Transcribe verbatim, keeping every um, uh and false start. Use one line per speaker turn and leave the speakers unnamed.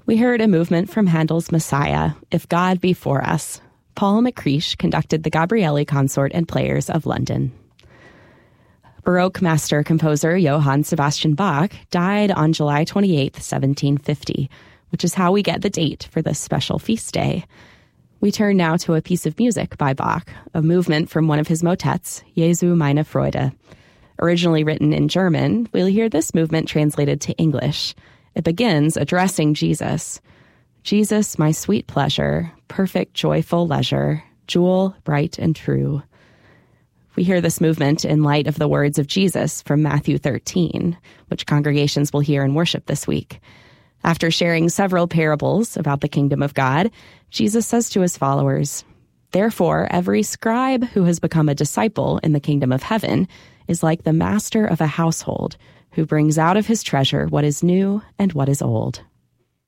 We heard a movement from Handel's Messiah, If God Be For Us. Paul McCreish conducted the Gabrieli Consort and Players of London. Baroque master composer Johann Sebastian Bach died on July twenty-eighth, seventeen fifty, which is how we get the date for this special feast day. We turn now to a piece of music by Bach, a movement from one of his motets, Jesu meine Freude. Originally written in German, we'll hear this movement translated to English. It begins addressing Jesus. Jesus, my sweet pleasure, perfect joyful leisure, jewel bright and true. We hear this movement in light of the words of Jesus from Matthew thirteen, which congregations will hear in worship this week. After sharing several parables about the kingdom of God, Jesus says to his followers, "Therefore, every scribe who has become a disciple in the kingdom of heaven is like the master of a household who brings out of his treasure what is new and what is old."